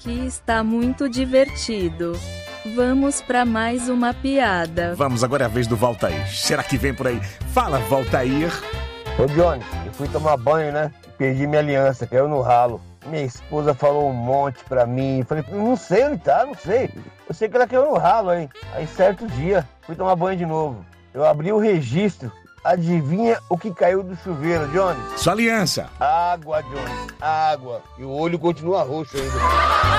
aqui está muito divertido. Vamos para mais uma piada. Vamos, agora é a vez do Valtair. Será que vem por aí? Fala, Valtair. Ô, Johnny, eu fui tomar banho, né? Perdi minha aliança, caiu no ralo. Minha esposa falou um monte pra mim. Falei, não sei onde tá, não sei. Eu sei que ela caiu no ralo, hein? Aí, certo dia, fui tomar banho de novo. Eu abri o registro. Adivinha o que caiu do chuveiro, Johnny? Sua aliança. Água, Johnny. Água. E o olho continua roxo ainda.